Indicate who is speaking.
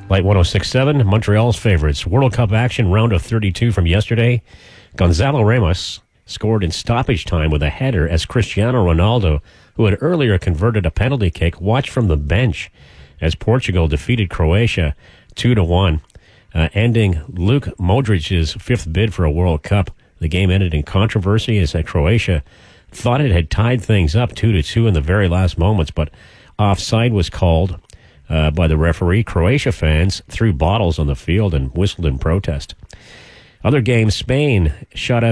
Speaker 1: Light 106.7, Montreal's favorites. World Cup action, round of 32 from yesterday. Gonzalo Ramos scored in stoppage time with a header as Cristiano Ronaldo, who had earlier converted a penalty kick, watched from the bench as Portugal defeated Croatia 2-1, ending Luka Modric's fifth bid for a World Cup. The game ended in controversy as Croatia thought it had tied things up 2-2 in the very last moments, but offside was called by the referee. Croatia fans threw bottles on the field and whistled in protest. Other games, Spain shut out